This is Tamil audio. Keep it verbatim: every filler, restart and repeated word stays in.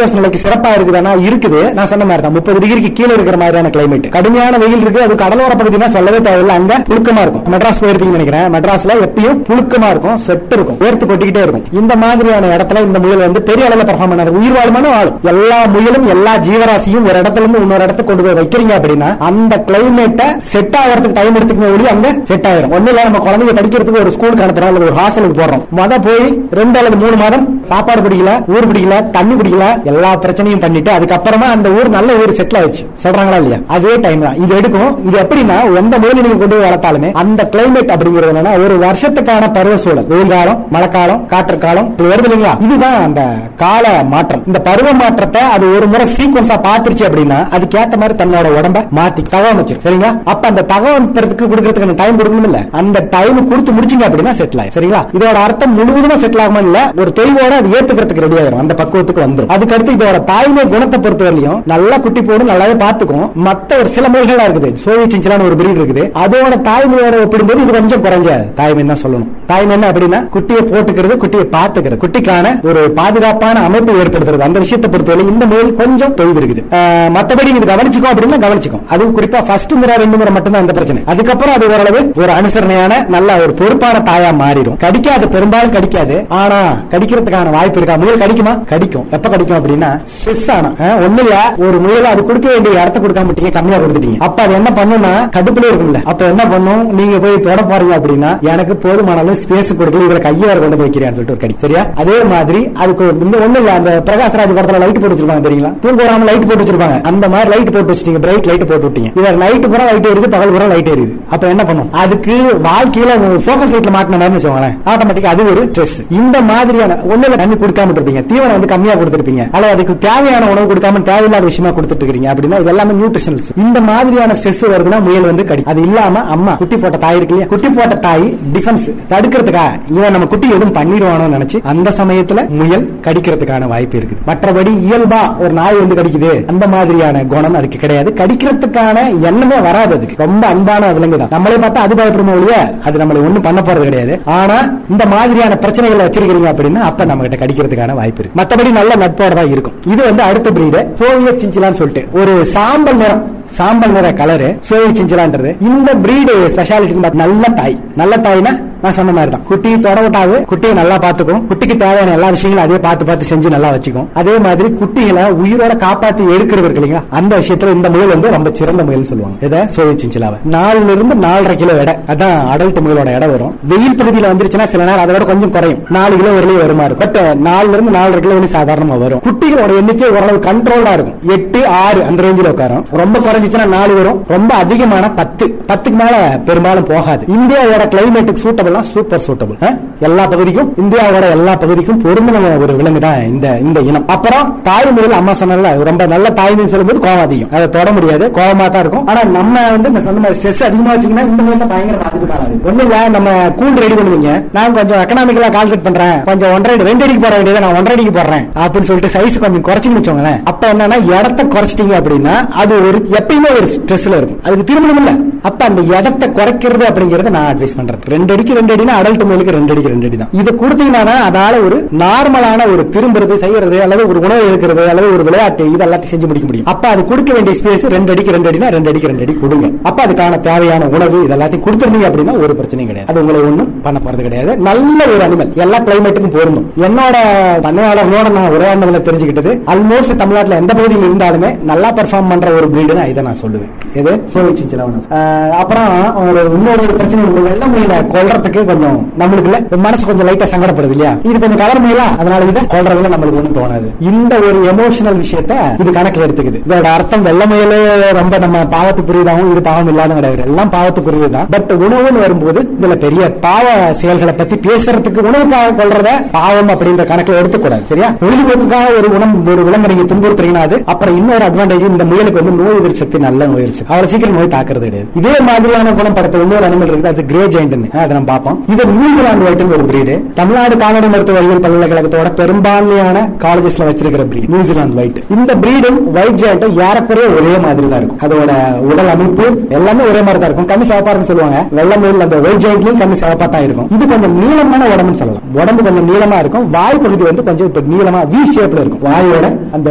சீதோஷ்ண நிலைக்கு சிறப்பா இருக்குதுன்னா இருக்குது. நான் சொன்ன மாதிரி தான் முப்பது டிகிரிக்கு கீழே இருக்கிற மாதிரியான கிளைமேட். கடுமையான வெயில் இருக்கு. அது கடலோர பகுதினா சொல்லவே தேவையில்லை. அங்க புழுக்கமா இருக்கும். மெட்ராஸ் போயிருப்பீங்கன்னு நினைக்கிறேன். மெட்ராஸ்ல எப்பயும் புழுக்கமா இருக்கும், ஸ்வெட் இருக்கும், வேர்த்து கொட்டிக்கிட்டே இருக்கும். இந்த மாதிரியான இடத்துல இந்த முயல் வந்து பெரிய அளவில் பெர்ஃபார்ம் பண்ணாது. உயிர் வாழ்மான வாழும். எல்லா முயலும் எல்லா ஜீவராசியும் ஒரு இடத்துல இருந்து இன்னொரு இடத்துக்கு கொண்டு போய் வைக்கிறீங்க அப்படின்னா அந்த கிளைமேட்டை செட் ஆகிறதுக்கு டைம் எடுத்துக்க ஒளி அங்க செட் ஆயிரும். ஒண்ணு இல்ல, நம்ம குழந்தைங்க படிக்கிறதுக்கு ஒரு ஸ்கூலுக்கு அனுப்புறோம் அல்லது ஒரு ஹாஸ்டலுக்கு போடுறோம். முத போய் ரெண்டு அல்லது மூணு மாதம் சாப்பாடு பிடிக்கல, ஊர் பிடிக்கல, தண்ணி பிடிக்கல, எல்லா பிரச்சனையும் பண்ணிட்டு அதுக்கப்புறமா அந்த ஊர் நல்ல ஊர் செட்டில் ஆயிடுச்சு சொல்றாங்களா இல்லையா? அதே டைம் தான் இது எடுக்கும். இது எப்படின்னா எந்த முயல் நீங்க கொண்டு போய் வளர்த்தாலுமே அந்த கிளைமேட் அப்படிங்கிறது என்னன்னா ஒரு வருஷத்துக்கான பருவ சூழல், வெயில் காலம், மழைக்காலம், காற்று காலம் வருது இல்லைங்களா? இதுதான் அந்த கால மாற்றம். இந்த பருவ மாற்றத்தை அது ஒரு முறை சீக்வன்ஸா பாத்துருச்சு அப்படின்னா அதுக்கேற்ற மாதிரி தன்னோட உடம்ப மாத்தி தகவமைச்சு சரிங்களா? அப்ப அந்த தகவல் கொடுக்கறதுக்கு டைம் கொடுக்கணும் இல்ல, அந்த டைம் கொடுத்து முடிச்சிங்க அப்படின்னா செட்டில் ஆகும் சரிங்களா? இதோட அர்த்தம் முழுவதுமா செட்டில் ஆகுமா இல்ல, ஒரு தொய்வோட அது ஏத்துக்கிறதுக்கு ரெடி ஆயிரும், அந்த பக்குவத்துக்கு வந்துடும். அதுக்கடுத்து இதோட தாய்மை குணத்தை பொறுத்தவரையிலும் நல்லா குட்டி போடும், நல்லாவே பாத்துக்கும். மத்த ஒரு சில முயல்களா இருக்குது, சோவியத் சின்சிலான்னு ஒரு பிரீட் இருக்குது, அதோட தாய்மையோட ஒப்பிடும்போது இது கொஞ்சம் குறைஞ்ச தாய்மை தான் சொல்லணும். தாய்மை என்ன அப்படின்னா குட்டியை போட்டுக்கிறது, குட்டியை பாத்துக்கிறது, குட்டிக்கான ஒரு பாதுகாப்பான அமைப்பு ஏற்படுத்துறது. அந்த விஷயத்தை பொறுத்தவரை இந்த முயல் கொஞ்சம் தொய்வு இருக்குது. மத்தபடி இது கவனிச்சுக்கும் அப்படின்னா கவனிச்சுக்கும். அதுவும் குறிப்பா ஃபர்ஸ்ட் முறை ரெண்டு முறை மட்டும்தான் அந்த பிரச்சனை. அதுக்கப்புறம் அது ஓரளவு ஒரு அனுசரணையான நல்ல ஒரு பொறுப்பான தாயா மாறிடும். கடிக்காது, பெரும்பாலும் கடிக்காது. ஆனா கடிக்கிறதுக்கான வாய்ப்பு இருக்கா? முயல் கடிக்குமா? கடிக்கும். எப்ப கடிக்கும் அப்படின்னா ஸ்ட்ரெஸ் ஆனா ஒண்ணு இல்ல, ஒரு முயல் அது கொடுக்க வேண்டிய இடத்த கொடுக்காம விட்டீங்க, கம்மியா கொடுத்துட்டீங்க. அப்ப அது என்ன பண்ணும்னா கடுப்புல இருக்கும்ல, அப்ப என்ன பண்ணும், நீங்க போய் தொட போறீங்க அப்படின்னா எனக்கு போதுமான அளவு ஸ்பேஸ் கொடுக்கல, இதுல கையை வர கொண்டு வைக்கிறேன்னு சொல்லிட்டு ஒரு கடி சரியா? அதே மாதிரி அதுக்கு ஒண்ணு இல்ல, அந்த பிரகாஷ்ராஜ் படத்துல லைட் போட்டு வச்சிருப்பாங்க தெரியுங்களா? தூங்க வராம லைட் போட்டு வச்சிருப்பாங்க. அந்த மாதிரி லைட் போட்டு வச்சிட்டீங்க, பிரைட் லைட் போட்டு விட்டீங்க. இவர் நைட் பூரா லைட் எரியுது, பகல் பூரா லைட் எரியுது. அப்ப என்ன பண்ணும், அதுக்கு வாழ்க்கையில போக்கஸ் லைட்ல மாட்டின மாதிரி வச்சுக்கோங்களேன், ஆட்டோமேட்டிக்கா அது ஒரு ஸ்ட்ரெஸ். இந்த மாதிரியான ஒண்ணுல தண்ணி கொடுக்காம இருப்பீங்க, தீவனம் வந்து கம்மியா கொடுத்திருப்பீங்க, அல்லது அதுக்கு தேவையான உணவு கொடுக்காம தேவையில்லாத விஷயமா கொடுத்துட்டு இருக்கீங்க அப்படின்னா இது எல்லாமே நியூட்ரிஷனல்ஸ். இந்த மாதிரியான ஸ்ட்ரெஸ் வருதுன்னா முயல் வந்து கடி. அது இல்லாம அம்மா குட்டி போட்ட தாய் இருக்கு இல்லையா, குட்டி போட்ட தாய் டிஃபென்ஸ் தடுக்கிறதுக்கா இவன் நம்ம குட்டி எதுவும் பண்ணிடுவானோன்னு நினைச்சு அந்த சமயத்துல முயல் கடிக்கிறதுக்கான வாய்ப்பு இருக்கு. மற்றபடி இயல்பா ஒரு நாய் வந்து கடிக்குது அந்த மாதிரியான குணம் அதுக்கு கிடையாது. கடிக்கிறதுக்கான எண்ணமே வராது. அதுக்கு ரொம்ப அன்பான விலங்கு தான். நம்மளே பார்த்தா அது பயப்படுமோ இல்லையா, அது நம்மளை ஒண்ணும் பண்ண போறது கிடையாது. ஆனா இந்த மாதிரியான பிரச்சனைகளை வச்சிருக்கீங்க அப்படின்னா அப்ப நம்ம கிட்ட கடிக்கிறதுக்கான வாய்ப்பு இருக்கு. மற்றபடி நல்ல நட்போட தான் இருக்கும். இது வந்து அடுத்த பிரீடு சோவியத் சின்சிலான்னு சொல்லிட்டு ஒரு சாம்பல் நிறம், சாம்பல் நிற கலரு சோவியத் சின்சிலான்றது. இந்த பிரீடு ஸ்பெஷாலிட்டி நல்ல தாய். நல்ல தாய்னா நான் சொன்ன மாதிரி தான், குட்டியை தொட விட்டாது, குட்டியை நல்லா பாத்துக்கும், குட்டிக்கு தேவையான எல்லா விஷயங்களும் அதே பார்த்து பார்த்து செஞ்சு நல்லா வச்சுக்கும். அதே மாதிரி குட்டிகளை உயிரோட காப்பாத்தி எடுக்கிறது இருக்கு இல்லைங்களா, அந்த விஷயத்துல இந்த முயல் வந்து ரொம்ப சிறந்த முயல் சொல்லுவாங்க. இதை சோவியத் சின்சிலாவை நாலுல இருந்து நாலரை கிலோ எடை, அதான் அடல்ட் முயலோட எடை வரும். வெயில் பகுதியில் வந்துருச்சுன்னா சில நேரம் அதை விட கொஞ்சம் குறையும், நாலு கிலோ வரலையே வருமா இருக்கும். பட் நாலுல இருந்து நாலரை கிலோ வந்து சாதாரணமா வரும். குட்டிகளோட எண்ணிக்கை ஓரளவு கண்ட்ரோல்டா இருக்கும், எட்டு ஆறு அந்த ரேஞ்சில் உட்காரும். ரொம்ப குறைஞ்சிச்சுன்னா நாலு வரும், ரொம்ப அதிகமான பத்து பத்துக்கு மேல பெரும்பாலும் போகாது. இந்தியாவோட கிளைமேட்டுக்கு சூட்டபிள், சூப்பர் சூட்டபிள், எல்லா பகுதிக்கும், இந்தியாவோட எல்லா பகுதிக்கும் பொருந்தின ஒரு விலங்கு தான் இந்த இந்த இனம். அப்புறம் தாய்மொழியில் அம்மா சொன்னால ரொம்ப நல்ல தாய்மொழி சொல்லும்போது கோவம் அதிகம், அதை தொட முடியாது, கோவமா தான் இருக்கும். ஆனா நம்ம வந்து சொன்ன மாதிரி ஸ்ட்ரெஸ் அதிகமா வச்சுக்கினா இந்த மாதிரி பயங்கர பாதிப்பு காணாது. ஒண்ணு இல்ல, நம்ம கூல் ரெடி பண்ணுவீங்க, நான் கொஞ்சம் எக்கனாமிக்கலா கால்குலேட் பண்றேன், கொஞ்சம் ஒன்றரை ரெண்டு அடிக்கு போற வேண்டியதை நான் ஒன்றரை அடிக்கு போடுறேன் அப்படின்னு சொல்லிட்டு சைஸ் கொஞ்சம் குறைச்சுன்னு வச்சோங்களேன். அப்ப என்னன்னா இடத்தை குறைச்சிட்டீங்க அப்படின்னா அது ஒரு எப்பயுமே ஒரு ஸ்ட்ரெஸ்ல இருக்கும், அதுக்கு திரும்பணும் இல்ல. அப்ப அந்த இடத்தை குறைக்கிறது அப்படிங்கறத நான் அட்வைஸ் பண்றேன். ரெண்டு அடிக்கு ரெண்டு அடினா அடல்ட் முயலுக்கு ரெண்டு அடிக்கு ரெண்டு அடி தான். இதை கொடுத்தீங்கன்னா அதால ஒரு நார்மலான ஒரு திரும்புறது, செய்யறது, அல்லது ஒரு உணவு எடுக்கிறது, அல்லது ஒரு விளையாட்டு, இது எல்லாத்தையும் செஞ்சு முடிக்க முடியும். அப்ப அது கொடுக்க வேண்டிய ஸ்பேஸ் ரெண்டு அடிக்கு ரெண்டு அடினா ரெண்டு அடிக்கு ரெண்டு அடி கொடுங்க. அப்ப அதுக்கான தேவையான உணவு இதெல்லாத்தையும் கொடுத்துருந்தீங்க அப்படின்னா ஒரு பிரச்சனையும் கிடையாது. அது உங்களை ஒண்ணும் பண்ண போறது கிடையாது. நல்ல ஒரு அனிமல், எல்லா கிளைமேட்டுக்கும் பொருந்தும். என்னோட பண்ணையாளர்களோட நான் உரையாடல தெரிஞ்சுக்கிட்டது, ஆல்மோஸ்ட் தமிழ்நாட்டில் எந்த பகுதியில் இருந்தாலுமே நல்லா பெர்ஃபார்ம் பண்ற ஒரு பிரீடுனா இதை நான் சொல்லுவேன். இது சோவியத் சின்சிலா. அப்புறம் இன்னொரு பிரச்சனை, வெள்ள முயலை கொல்றதுக்கு கொஞ்சம் நம்மளுக்கு மனசு கொஞ்சம் லைட்டா சங்கடப்படுது இல்லையா, இது கொஞ்சம் கலர் முயலா, அதனால இதை கொல்றதுல நம்மளுக்கு ஒன்றும் தோணாது. இந்த ஒரு எமோஷனல் விஷயத்த இது கணக்கில் எடுத்துக்குது. இதோட அர்த்தம் வெள்ள முயலே ரொம்ப நம்ம பாவத்து புரியுதாவும், இது பாவம் இல்லாத கிடையாது, எல்லாம் பாவத்து புரியுதுதான். பட் உணவுன்னு வரும்போது இதுல பெரிய பாவ செயல்களை பத்தி பேசுறதுக்கு உணவுக்காக கொள்றத பாவம் அப்படின்ற கணக்கில் எடுத்துக்கூடாது சரியா. பொழுதுபோக்குக்காக ஒரு உணவு ஒரு விலங்கு நீங்க துன்புறுத்துறீங்கன்னா அது அப்புறம் இன்னொரு அட்வான்டேஜ், இந்த முயலுக்கு வந்து நோய் எதிர்ப்பு சக்தி, நல்ல நோய் எதிர்ப்பு, அவ்வளவு சீக்கிரம் நோய் தாக்குறது கிடையாது. இதே மாதிரியான குணம் படுத்த இன்னொரு அனிமல் இருக்குது, அது கிரே ஜெயண்ட், அதை நம்ம பார்ப்போம். இது நியூசிலாந்து ஒயிட் ஒரு பிரீடு, தமிழ்நாடு கால்நடை மருத்துவ அறிவியல் பல்கலைக்கழகத்தோட பெரும்பான்மையான காலேஜஸ்ல வச்சிருக்கிற பிரீட் நியூசிலாந்து ஒயிட். இந்த பிரீடும் ஒயிட் ஜெயண்ட்டும் ஏறக்குறைய ஒரே மாதிரி தான் இருக்கும். அதோட உடல் அமைப்பு எல்லாமே ஒரே மாதிரி தான் இருக்கும். கம்மி சிவப்பாருன்னு சொல்லுவாங்க, வெள்ள முயல் அந்த ஒயிட் ஜெயண்ட்லயும் கம்மி சிவப்பா தான் இருக்கும். இது கொஞ்சம் நீளமான உடம்புன்னு சொல்லலாம், உடம்பு கொஞ்சம் நீளமா இருக்கும், வாய் பகுதி வந்து கொஞ்சம் இப்ப நீளமா வி ஷேப்ல இருக்கும். வாயோட அந்த